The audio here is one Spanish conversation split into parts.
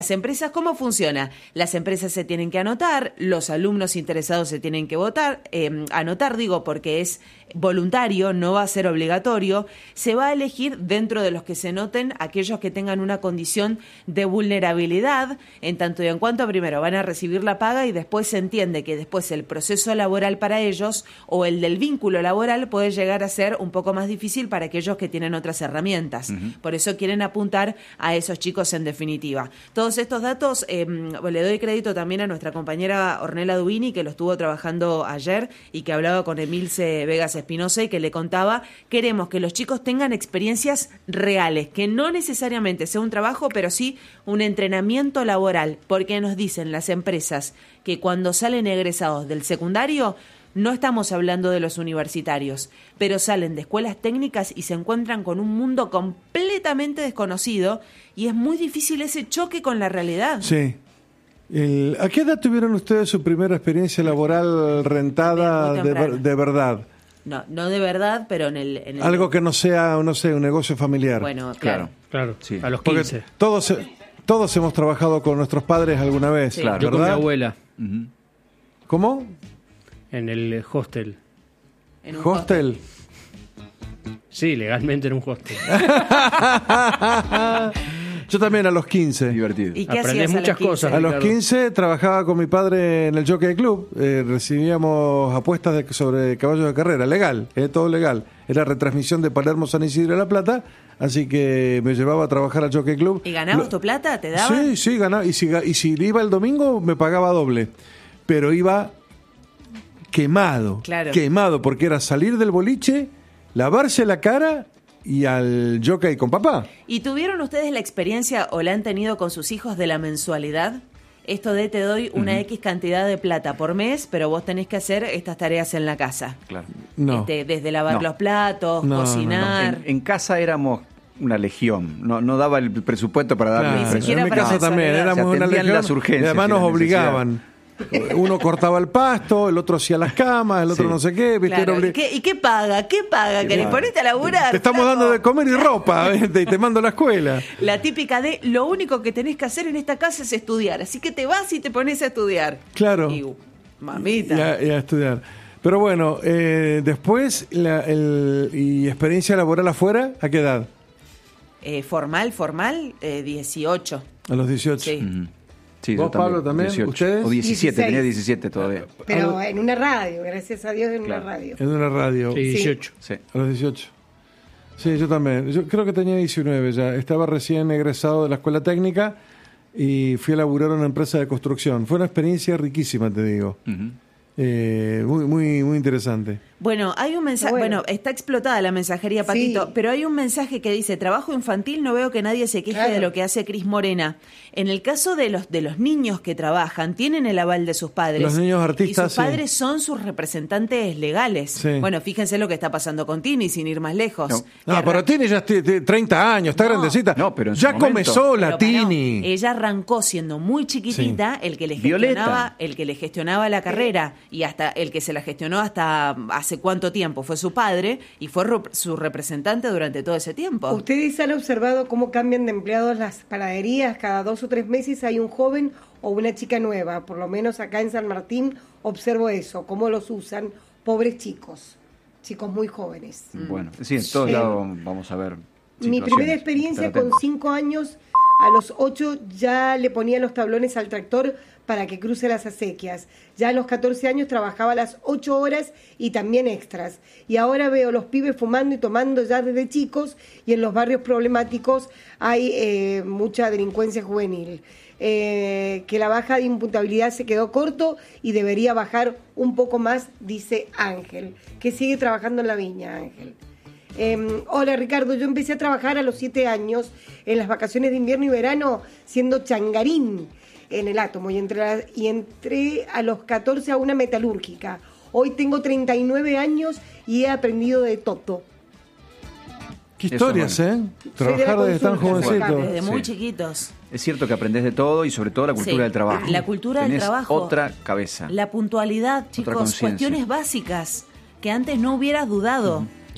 Las empresas, ¿cómo funciona? Las empresas se tienen que anotar, los alumnos interesados se tienen que anotar, porque es voluntario, no va a ser obligatorio. Se va a elegir dentro de los que se noten aquellos que tengan una condición de vulnerabilidad, en tanto y en cuanto primero van a recibir la paga y después se entiende que después el proceso laboral para ellos o el del vínculo laboral puede llegar a ser un poco más difícil para aquellos que tienen otras herramientas. Por eso quieren apuntar a esos chicos en definitiva. Todos estos datos, le doy crédito también a nuestra compañera Ornella Dubini, que lo estuvo trabajando ayer y que hablaba con Emilce Vegas Espinosa y que le contaba: queremos que los chicos tengan experiencias reales, que no necesariamente sea un trabajo, pero sí un entrenamiento laboral, porque nos dicen las empresas que cuando salen egresados del secundario, no estamos hablando de los universitarios, pero salen de escuelas técnicas y se encuentran con un mundo completamente desconocido y es muy difícil ese choque con la realidad. Sí. ¿A qué edad tuvieron ustedes su primera experiencia laboral rentada de verdad? No de verdad, pero en el... Algo que no sea, no sé, un negocio familiar. Bueno, claro. Sí. A los 15. Porque todos hemos trabajado con nuestros padres alguna vez, Sí. ¿verdad? Yo con mi abuela. ¿Cómo? En el hostel. En un ¿Hostel? Sí, legalmente en un hostel. Yo también a los 15. Divertido. ¿Y qué Aprendés hacías muchas cosas. A los Ricardo. 15 trabajaba con mi padre en el Jockey Club. Recibíamos apuestas sobre caballos de carrera. Legal, todo legal. Era retransmisión de Palermo, San Isidro de La Plata. Así que me llevaba a trabajar al Jockey Club. ¿Y ganabas tu plata? ¿Te daban? Sí, ganaba. Y si iba el domingo me pagaba doble. Pero iba quemado. Claro. Quemado, porque era salir del boliche, lavarse la cara y al jockey con papá. ¿Y tuvieron ustedes la experiencia o la han tenido con sus hijos de la mensualidad? Esto de te doy una X cantidad de plata por mes, pero vos tenés que hacer estas tareas en la casa. Claro. No. Desde lavar No. los platos, No, cocinar. En casa éramos una legión. No daba el presupuesto para darle Claro. el precio. siquiera En mi para casa también mensualidad. éramos Se una atendían legión. las urgencias Y además y nos las obligaban. Uno cortaba el pasto, el otro hacía las camas, el otro Sí. no sé qué. ¿Viste? Claro. Era ¿Y qué paga? ¿Qué paga? ¿Que le ponete a laburar? Te estamos flaco? dando de comer y ropa, ¿viste? Y te mando a la escuela. La típica de lo único que tenés que hacer en esta casa es estudiar. Así que te vas y te pones a estudiar. Claro. Y, mamita. Y a estudiar. Pero bueno, después, ¿y experiencia laboral afuera? ¿A qué edad? Formal, 18. A los 18. Sí. Sí, ¿Vos, yo también, Pablo, también? 18. ¿Ustedes? O 17, 16. tenía 17 todavía. Pero en una radio, gracias a Dios en Claro. una radio. En una radio. Sí, 18. Sí. A los 18. Sí, yo también. Yo creo que tenía 19 ya. Estaba recién egresado de la escuela técnica y fui a laburar en una empresa de construcción. Fue una experiencia riquísima, te digo. Muy interesante. Bueno, hay un mensaje, Bueno. está explotada la mensajería, Paquito, Sí. pero hay un mensaje que dice: trabajo infantil, no veo que nadie se queje Claro. de lo que hace Cris Morena. En el caso de los niños que trabajan, tienen el aval de sus padres. Los niños artistas, y sus sí. padres son sus representantes legales. Sí. Bueno, fíjense lo que está pasando con Tini, sin ir más lejos. No. No, pero Tini ya tiene 30 años, está No. grandecita. No, pero en su ya come momento. sola, Pero paró, Tini. ella arrancó siendo muy chiquitita, el que le Violeta. gestionaba la carrera y hasta el que se la gestionó hasta hace cuánto tiempo fue su padre y fue su representante durante todo ese tiempo. ¿Ustedes han observado cómo cambian de empleados las panaderías? Cada 2 o 3 meses hay un joven o una chica nueva. Por lo menos acá en San Martín observo eso, cómo los usan, pobres chicos muy jóvenes. Bueno, sí, en todos Sí. lados vamos a ver. Mi situaciones. primera experiencia Estar con atentos. 5 años, a los 8 ya le ponía los tablones al tractor para que cruce las acequias. Ya a los 14 años trabajaba las 8 horas y también extras. Y ahora veo los pibes fumando y tomando ya desde chicos y en los barrios problemáticos hay mucha delincuencia juvenil. Que la baja de imputabilidad se quedó corto y debería bajar un poco más, dice Ángel, que sigue trabajando en la viña, Ángel. Hola Ricardo, yo empecé a trabajar a los 7 años en las vacaciones de invierno y verano siendo changarín en el átomo y entré a los 14 a una metalúrgica. Hoy tengo 39 años y he aprendido de todo. Qué Eso, historias, Soy Trabajar de la desde tan consulta, jovencito. Desde muy Sí. chiquitos. Es cierto que aprendes de todo y sobre todo la cultura Sí. del trabajo. La cultura del Tenés trabajo. otra cabeza. La puntualidad, chicos, conciencia. cuestiones básicas que antes no hubieras dudado.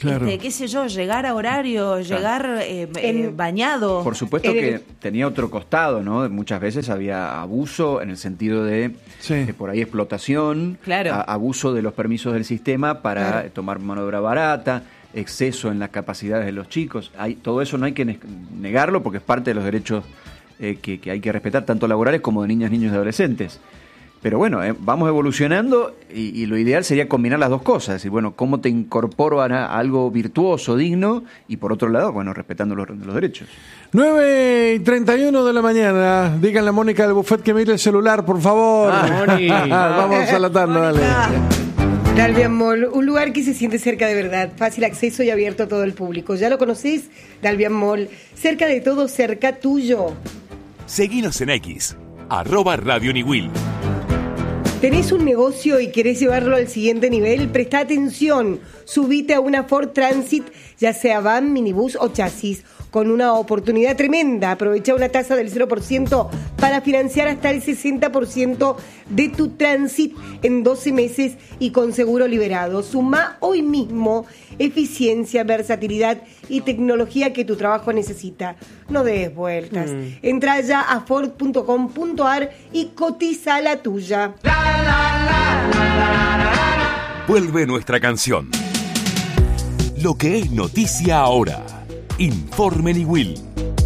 Claro. qué sé yo, llegar a horario, llegar bañado. Por supuesto que tenía otro costado, ¿no? Muchas veces había abuso en el sentido de por ahí explotación, claro. Abuso de los permisos del sistema para tomar mano de obra barata, exceso en las capacidades de los chicos. Todo eso no hay que negarlo porque es parte de los derechos que hay que respetar, tanto laborales como de niñas, niños y adolescentes. Pero bueno, vamos evolucionando y lo ideal sería combinar las dos cosas. Es decir, bueno, cómo te incorporo a algo virtuoso, digno, y por otro lado, bueno, respetando los derechos. 9:31 de la mañana. Díganle a Mónica del Buffet que mire el celular, por favor. Vamos a la tanda, dale. Dalvian Mall, un lugar que se siente cerca de verdad, fácil acceso y abierto a todo el público. ¿Ya lo conocés? Dalvian Mall, cerca de todo, cerca tuyo. Seguinos en X, @Radio Niwil. ¿Tenés un negocio y querés llevarlo al siguiente nivel? Presta atención, subite a una Ford Transit, ya sea van, minibús o chasis, con una oportunidad tremenda. Aprovecha una tasa del 0% para financiar hasta el 60% de tu Transit en 12 meses y con seguro liberado. Suma hoy mismo eficiencia, versatilidad y tecnología que tu trabajo necesita. No des vueltas. Entra ya a Ford.com.ar y cotiza la tuya. Vuelve nuestra canción. Lo que es noticia ahora. Informe Niwil.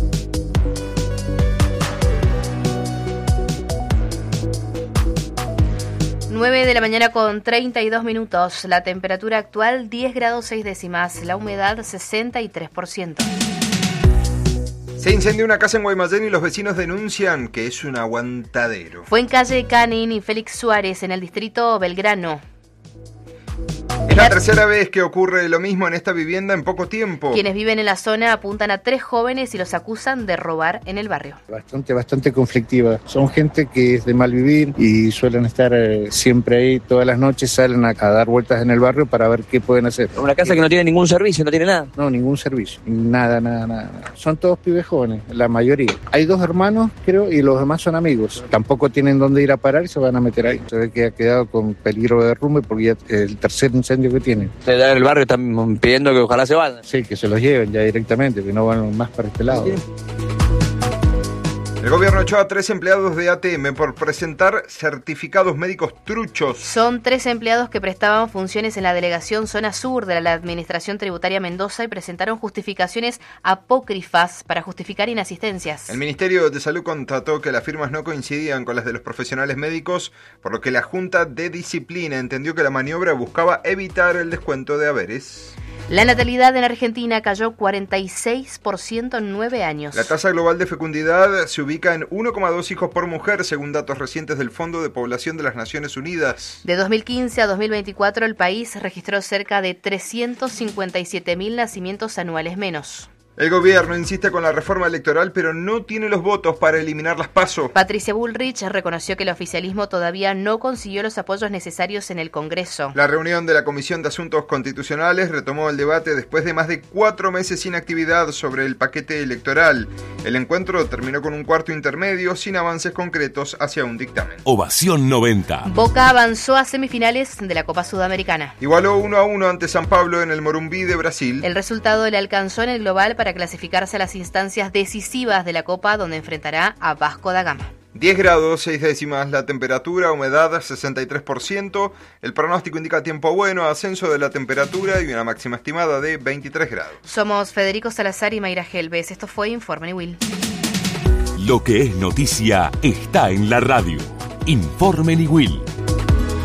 9 de la mañana con 32 minutos. La temperatura actual 10 grados 6 décimas. La humedad 63%. Se incendió una casa en Guaymallén y los vecinos denuncian que es un aguantadero. Fue en calle Canin y Félix Suárez, en el distrito Belgrano. Es la tercera vez que ocurre lo mismo en esta vivienda en poco tiempo. Quienes viven en la zona apuntan a 3 jóvenes y los acusan de robar en el barrio. Bastante conflictiva. Son gente que es de mal vivir y suelen estar siempre ahí todas las noches, salen a dar vueltas en el barrio para ver qué pueden hacer. Una casa que no tiene ningún servicio, no tiene nada. No, ningún servicio, nada. Son todos pibes jóvenes, la mayoría. Hay 2 hermanos, creo, y los demás son amigos. Tampoco tienen dónde ir a parar y se van a meter ahí. Se ve que ha quedado con peligro de derrumbe porque ya el tercer incendio que tiene. En el barrio están pidiendo que ojalá se vayan. Sí, que se los lleven ya directamente, que no van más para este lado. El gobierno echó a 3 empleados de ATM por presentar certificados médicos truchos. Son 3 empleados que prestaban funciones en la delegación Zona Sur de la Administración Tributaria Mendoza y presentaron justificaciones apócrifas para justificar inasistencias. El Ministerio de Salud constató que las firmas no coincidían con las de los profesionales médicos, por lo que la Junta de Disciplina entendió que la maniobra buscaba evitar el descuento de haberes. La natalidad en Argentina cayó 46% en 9 años. La tasa global de fecundidad se ubica en 1,2 hijos por mujer, según datos recientes del Fondo de Población de las Naciones Unidas. De 2015 a 2024, el país registró cerca de 357.000 nacimientos anuales menos. El gobierno insiste con la reforma electoral, pero no tiene los votos para eliminar las PASO. Patricia Bullrich reconoció que el oficialismo todavía no consiguió los apoyos necesarios en el Congreso. La reunión de la Comisión de Asuntos Constitucionales retomó el debate después de más de 4 meses sin actividad sobre el paquete electoral. El encuentro terminó con un cuarto intermedio sin avances concretos hacia un dictamen. Ovación 90. Boca avanzó a semifinales de la Copa Sudamericana. Igualó 1-1 ante San Pablo en el Morumbí de Brasil. El resultado le alcanzó en el global para clasificarse a las instancias decisivas de la Copa, donde enfrentará a Vasco da Gama. 10 grados 6 décimas la temperatura, humedad 63%. El pronóstico indica tiempo bueno, ascenso de la temperatura y una máxima estimada de 23 grados. Somos Federico Salazar y Mayra Gelbes. Esto fue Informe Niwil. Lo que es noticia está en la radio. Informe Niwil.